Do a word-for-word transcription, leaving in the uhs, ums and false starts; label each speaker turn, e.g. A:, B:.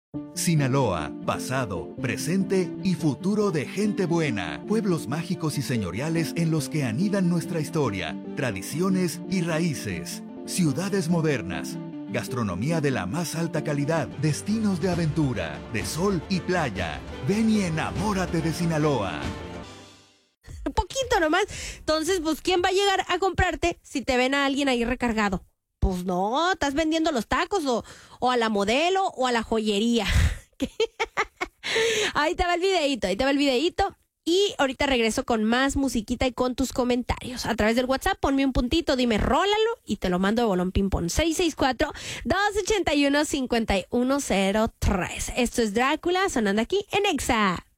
A: Sinaloa, pasado, presente y futuro de gente buena. Pueblos mágicos y señoriales en los que anidan nuestra historia, tradiciones y raíces. Ciudades modernas. Gastronomía de la más alta calidad, destinos de aventura, de sol y playa. Ven y enamórate de Sinaloa.
B: Un poquito nomás. Entonces, pues, ¿quién va a llegar a comprarte si te ven a alguien ahí recargado? Pues no, estás vendiendo los tacos o, o a la modelo o a la joyería. Ahí te va el videíto, ahí te va el videíto. Y ahorita regreso con más musiquita y con tus comentarios. A través del WhatsApp, ponme un puntito, dime rólalo y te lo mando de bolón ping pong. seis seis cuatro, dos ocho uno, cinco uno cero tres. Esto es Drácula sonando aquí en Exa.